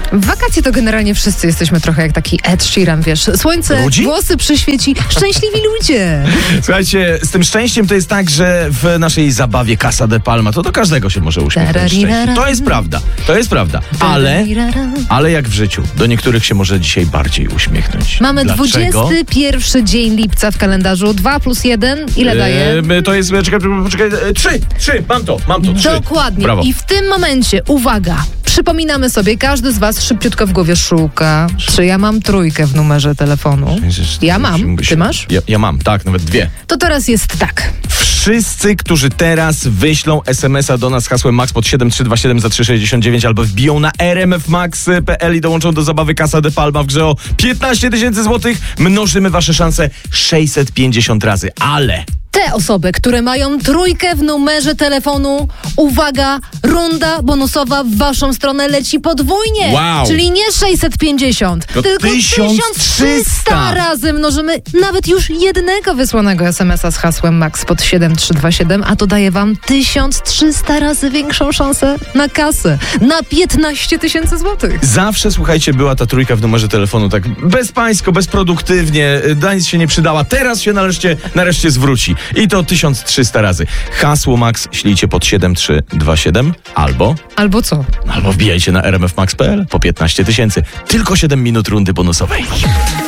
W wakacje to generalnie wszyscy jesteśmy trochę jak taki Ed Sheeran, wiesz. Słońce, włosy przyświeci, szczęśliwi ludzie. Słuchajcie, z tym szczęściem to jest tak, że w naszej zabawie Casa de Palma to do każdego się może uśmiechnąć szczęście. To jest prawda. Ale jak w życiu, do niektórych się może dzisiaj bardziej uśmiechnąć. Mamy Dlaczego? 21 dzień lipca w kalendarzu. 2 plus 1, ile daje? To jest, czekaj, 3, mam to, 3. Dokładnie. Brawo. I w tym momencie, uwaga, przypominamy sobie, każdy z was szybciutko w głowie szuka, czy ja mam 3 w numerze telefonu. Ja mam. Ty masz? Ja mam, tak, nawet 2. To teraz jest tak. Wszyscy, którzy teraz wyślą SMS-a do nas z hasłem MAX pod 7327 za 3,69 albo wbiją na rmfmax.pl i dołączą do zabawy Casa de Palma w grze o 15 000 złotych, mnożymy wasze szanse 650 razy, ale... Te osoby, które mają 3 w numerze telefonu, uwaga, runda bonusowa w waszą stronę leci podwójnie. Wow. Czyli nie 650, to tylko 1300 razy mnożymy nawet już jednego wysłanego SMS-a z hasłem MAX pod 7327, a to daje wam 1300 razy większą szansę na kasę, na 15 000 złotych. Zawsze, słuchajcie, była ta 3 w numerze telefonu tak bezpańsko, bezproduktywnie, dla nic się nie przydała. Teraz się nareszcie zwróci. I to 1300 razy. Hasło MAX ślijcie pod 7327 albo... Albo co? Albo wbijajcie na rmfmax.pl po 15 000. Tylko 7 minut rundy bonusowej.